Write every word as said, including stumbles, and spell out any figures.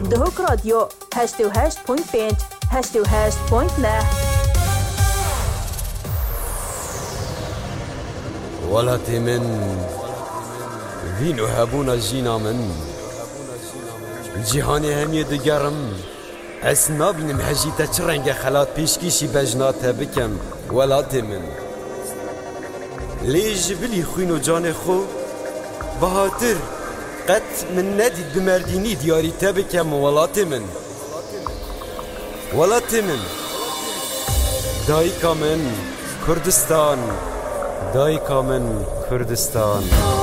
دهوک رادیو هشت و هشت پوینت پنج هشت و هشت پوینت نه. ولاتي من وینو هبونا جینا من جیهانی همیه دگرم اس نابینم هجیتا چه رنگ خلات پیشکیشی بجناته بکم ولاتي من لیج بلی خوین و جان خو بهاتر قد من ندید بمردینی دیاری تبکم ولاتي من ولاتي من دایکا من کردستان دایکا من کردستان